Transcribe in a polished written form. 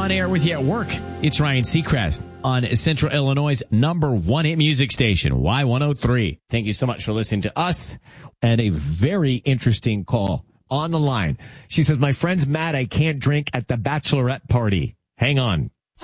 on air with you at work. It's Ryan Seacrest on Central Illinois' #1 hit music station, Y103. Thank you so much for listening to us. And a very interesting call on the line. She says, my friend's mad I can't drink at the bachelorette party. Hang on.